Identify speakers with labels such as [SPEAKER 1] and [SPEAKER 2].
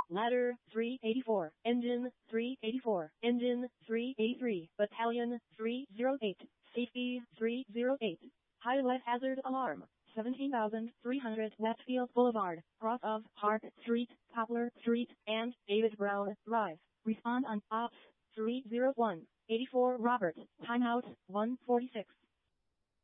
[SPEAKER 1] Ladder 384, Engine 384, Engine 383, Battalion 308, Safety 308. High lead hazard alarm. 17,300 Westfield Boulevard, cross of Hart Street, Poplar Street, and David Brown Drive. Respond on Ops 301. 84 Robert, timeout 146.